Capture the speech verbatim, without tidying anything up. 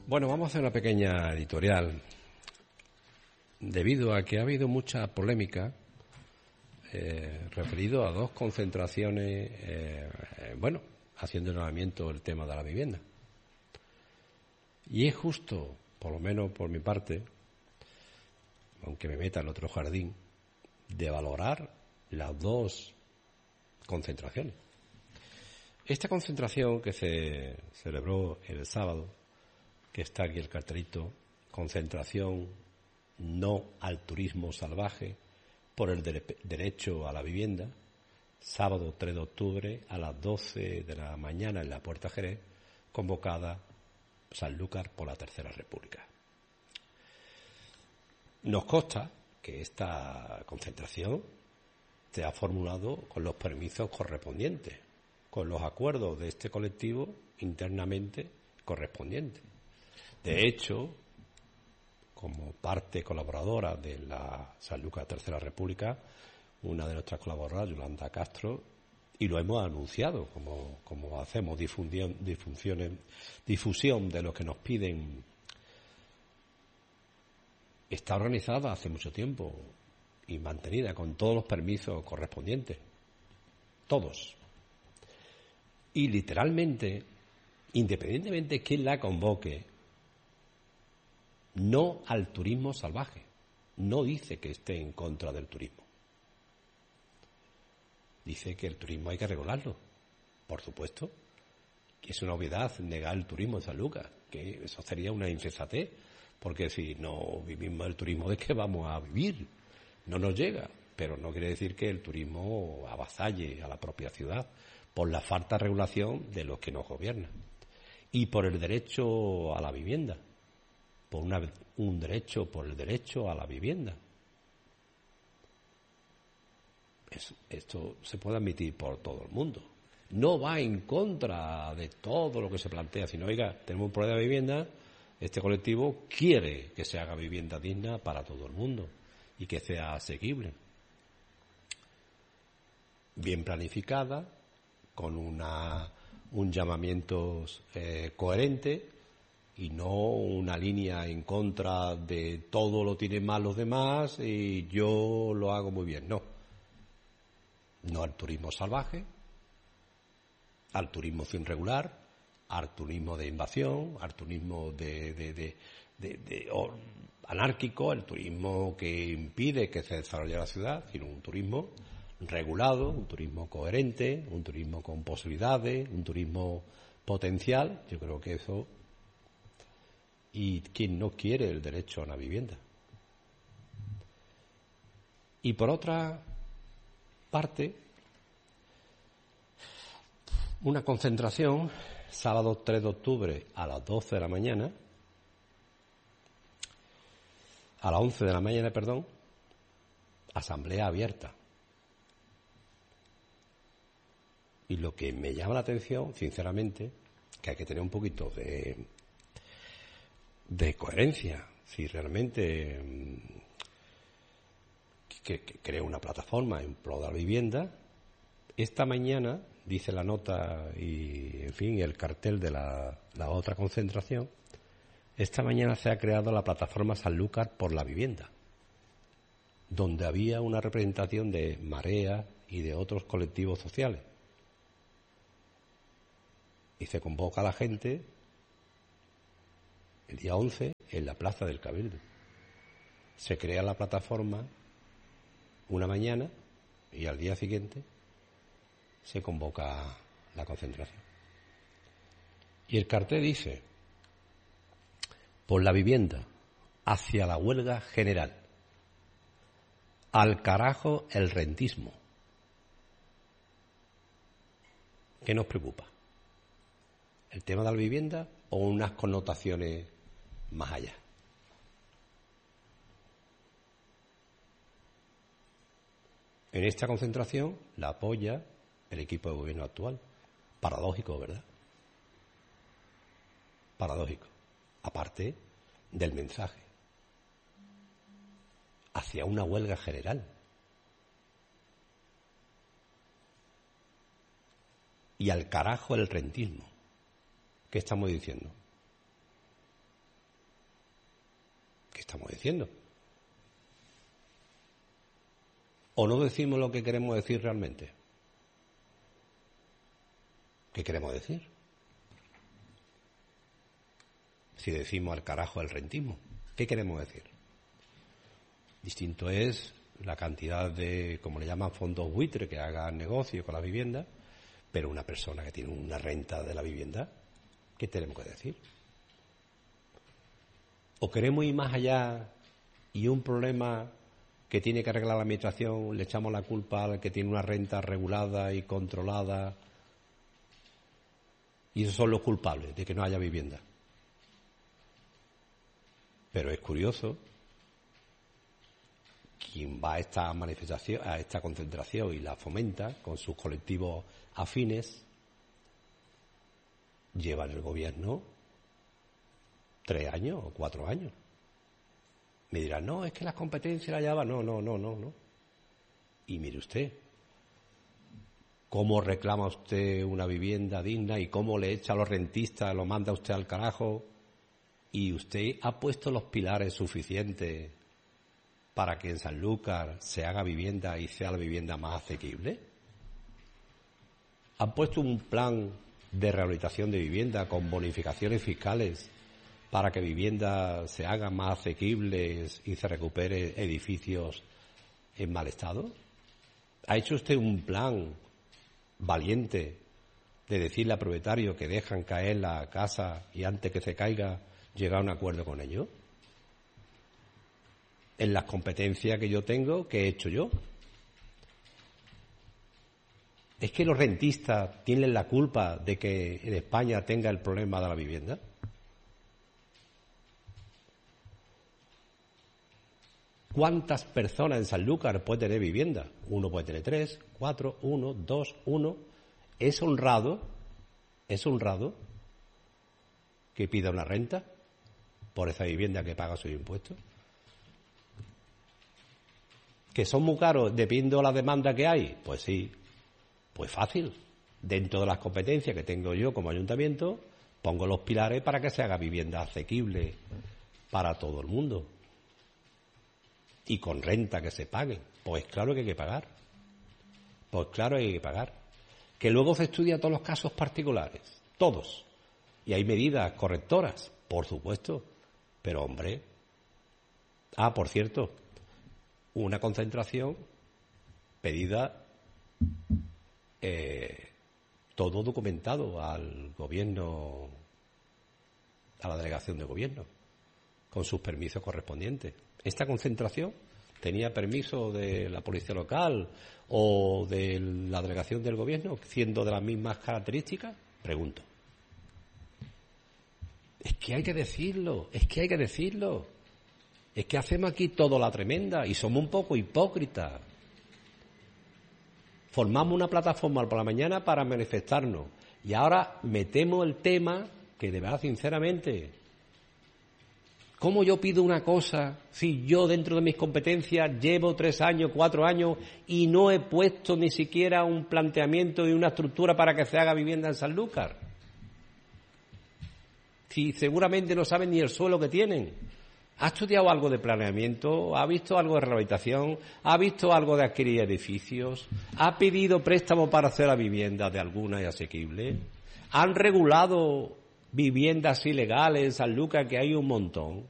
Bueno, vamos a hacer una pequeña editorial. Debido a que ha habido mucha polémica eh, referido a dos concentraciones, eh, eh, bueno, haciendo llamamiento el tema de la vivienda. Y es justo, por lo menos por mi parte, aunque me meta en otro jardín, de valorar las dos concentraciones. Esta concentración que se celebró el sábado, que está aquí el cartelito, concentración no al turismo salvaje por el de- derecho a la vivienda, sábado tres de octubre a las doce de la mañana en la Puerta Jerez, convocada Sanlúcar por la Tercera República. Nos consta que esta concentración se ha formulado con los permisos correspondientes, con los acuerdos de este colectivo internamente correspondientes. De hecho, como parte colaboradora de la Sanlúcar Tercera República, una de nuestras colaboradoras, Yolanda Castro, y lo hemos anunciado, como, como hacemos difusión, difusión, difusión de lo que nos piden, está organizada hace mucho tiempo y mantenida con todos los permisos correspondientes, todos. Y literalmente, independientemente de quién la convoque, no al turismo salvaje. No dice que esté en contra del turismo. Dice que el turismo hay que regularlo. Por supuesto, que es una obviedad negar el turismo en Sanlúcar, que eso sería una insensatez, porque si no vivimos el turismo, ¿de qué vamos a vivir? No nos llega, pero no quiere decir que el turismo avasalle a la propia ciudad por la falta de regulación de los que nos gobiernan y por el derecho a la vivienda. por una, un derecho, por el derecho a la vivienda. Es, esto se puede admitir por todo el mundo. No va en contra de todo lo que se plantea, sino, oiga, tenemos un problema de vivienda, este colectivo quiere que se haga vivienda digna para todo el mundo y que sea asequible. Bien planificada, con una, un llamamiento eh, coherente, y no una línea en contra de todo lo tienen mal los demás y yo lo hago muy bien. No. No al turismo salvaje, al turismo sin regular, al turismo de invasión, al turismo de, de, de, de, de oh, anárquico, el turismo que impide que se desarrolle la ciudad, sino un turismo regulado, un turismo coherente, un turismo con posibilidades, un turismo potencial. Yo creo que eso... Y quien no quiere el derecho a la vivienda. Y por otra parte, una concentración, sábado tres de octubre a las doce de la mañana, a las once de la mañana, perdón, asamblea abierta. Y lo que me llama la atención, sinceramente, que hay que tener un poquito de... de coherencia, si realmente que, que crea una plataforma en pro de la vivienda. Esta mañana, dice la nota y, en fin, el cartel de la, la otra concentración, esta mañana se ha creado la plataforma Sanlúcar por la vivienda, donde había una representación de Marea y de otros colectivos sociales. Y se convoca a la gente el día once en la Plaza del Cabildo. Se crea la plataforma una mañana y al día siguiente se convoca la concentración. Y el cartel dice: por la vivienda, hacia la huelga general, al carajo el rentismo. ¿Qué nos preocupa? ¿El tema de la vivienda o unas connotaciones más allá? En esta concentración la apoya el equipo de gobierno actual. Paradójico, ¿verdad? Paradójico. Aparte del mensaje hacia una huelga general. Y al carajo el rentismo. ¿Qué estamos diciendo? estamos diciendo. ¿O no decimos lo que queremos decir realmente? ¿Qué queremos decir? Si decimos al carajo el rentismo, ¿qué queremos decir? Distinto es la cantidad de, como le llaman, fondos buitre que hagan negocio con la vivienda, pero una persona que tiene una renta de la vivienda, ¿qué tenemos que decir? ¿O queremos ir más allá y un problema que tiene que arreglar la administración le echamos la culpa al que tiene una renta regulada y controlada y esos son los culpables de que no haya vivienda? Pero es curioso, quien va a esta manifestación, a esta concentración y la fomenta con sus colectivos afines, lleva en el gobierno tres años o cuatro años. Me dirán, no, es que las competencias la lleva. No, no, no, no, no. Y mire usted, cómo reclama usted una vivienda digna y cómo le echa a los rentistas, lo manda usted al carajo. Y usted ha puesto los pilares suficientes para que en Sanlúcar se haga vivienda y sea la vivienda más asequible. ¿Han puesto un plan de rehabilitación de vivienda con bonificaciones fiscales para que viviendas se hagan más asequibles y se recupere edificios en mal estado? ¿Ha hecho usted un plan valiente de decirle al propietario que dejan caer la casa y antes que se caiga llegar a un acuerdo con ellos? En las competencias que yo tengo, ¿qué he hecho yo? ¿Es que los rentistas tienen la culpa de que en España tenga el problema de la vivienda? ¿Cuántas personas en Sanlúcar puede tener vivienda? Uno puede tener tres, cuatro, uno, dos, uno. ¿Es honrado? ¿Es honrado que pida una renta por esa vivienda que paga sus impuestos? ¿Que son muy caros dependiendo de la demanda que hay? Pues sí, pues fácil. Dentro de las competencias que tengo yo como ayuntamiento, pongo los pilares para que se haga vivienda asequible para todo el mundo. Y con renta que se pague. Pues claro que hay que pagar. Pues claro que hay que pagar. Que luego se estudia todos los casos particulares. Todos. Y hay medidas correctoras, por supuesto. Pero, hombre... Ah, por cierto, una concentración pedida, eh, todo documentado al gobierno, a la delegación de gobierno, con sus permisos correspondientes. ¿Esta concentración tenía permiso de la policía local o de la delegación del gobierno, siendo de las mismas características? Pregunto. Es que hay que decirlo, es que hay que decirlo. Es que hacemos aquí todo la tremenda y somos un poco hipócritas. Formamos una plataforma por la mañana para manifestarnos y ahora metemos el tema que, de verdad, sinceramente, ¿cómo yo pido una cosa si yo dentro de mis competencias llevo tres años, cuatro años y no he puesto ni siquiera un planteamiento y una estructura para que se haga vivienda en Sanlúcar? Si seguramente no saben ni el suelo que tienen. ¿Ha estudiado algo de planeamiento? ¿Ha visto algo de rehabilitación? ¿Ha visto algo de adquirir edificios? ¿Ha pedido préstamo para hacer la vivienda de alguna y asequible? ¿Han regulado viviendas ilegales en Sanlúcar, que hay un montón?